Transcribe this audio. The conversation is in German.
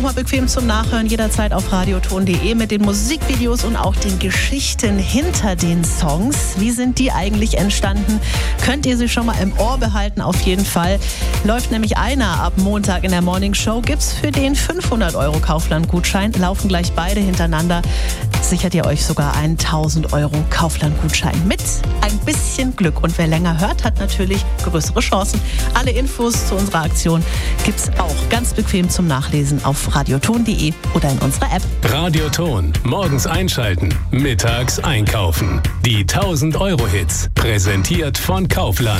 Mal bequem zum Nachhören, jederzeit auf radioton.de mit den Musikvideos und auch den Geschichten hinter den Songs. Wie sind die eigentlich entstanden? Könnt ihr sie schon mal im Ohr behalten, auf jeden Fall. Läuft nämlich einer ab Montag in der Morning Show. Gibt's für den 500 € Kaufland-Gutschein. Laufen gleich beide hintereinander. Sichert ihr euch sogar einen 1000 € Kaufland-Gutschein mit ein bisschen Glück. Und wer länger hört, hat natürlich größere Chancen. Alle Infos zu unserer Aktion gibt's auch ganz bequem zum Nachlesen auf radioton.de oder in unserer App. Radioton. Morgens einschalten, mittags einkaufen. Die 1000 € Hits. Präsentiert von Kaufland.